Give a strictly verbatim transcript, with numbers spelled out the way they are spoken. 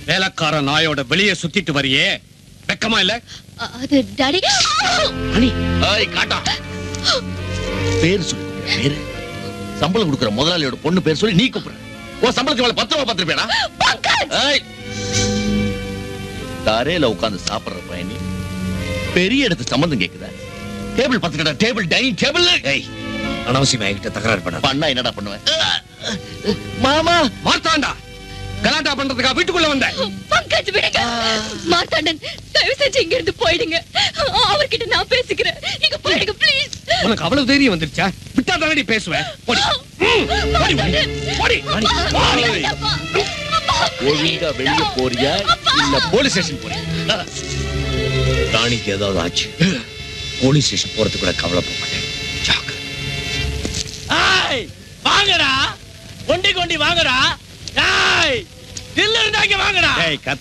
வேலைக்கார நாயோட வெளியே சுத்திட்டு வரியே, வெக்கமா இல்ல? அது டாடி. அனி ஏய் காட்டா பேர் சொல்லு. பேரு சம்பளம் கொடுக்குற முதலாளியோட பொண்ணு பேர் சொல்லி நீ கூப்பிடுற. ஓ சம்பளத்துக்கு மேல பத்து ரூபா பத்து ரூபாடா. ஏய் தாரேல உட்கார்ந்து சாப்பிடுற பையனி பெரிய இடத்து சம்பந்தம் கேக்குதா? Table பத்துடா, table dining table. ஏய் அனாவசியமா என்கிட்ட தகராறு பண்ண. பண்ணா என்னடா பண்ணுவேன்? மாமா மார்த்தாண்டா, கலாட்டா பண்றதுக்கா வீட்டுக்குள்ள வந்த? பங்கஜ் விடுங்க. மார்த்தாண்டன், தயவு செஞ்சு இங்க இருந்து போயிடுங்க. அவர்கிட்ட நான் பேசிக்கிறேன். நீங்க போயிடுங்க ப்ளீஸ். உனக்கு அவ்வளவு தைரியம் வந்துருச்சா? விட்டா தானடி பேசுவேன். போடி போடி போடி போடி. ஒழுங்கா வெளியே போறியா இல்ல போலீஸ் ஸ்டேஷன் போறியா? ராணிக்கு ஏதாவது ஆச்சு, போலீஸ் ஸ்டேஷன் போறது கூட கவலைப்பட மாட்டேன். ஜாக்கிரதை. ஏய் வாங்கடா, கொண்டி கொண்டி வாங்கடா. ஏய் தில்ல இருந்தாங்க வாங்கடா. ஏய்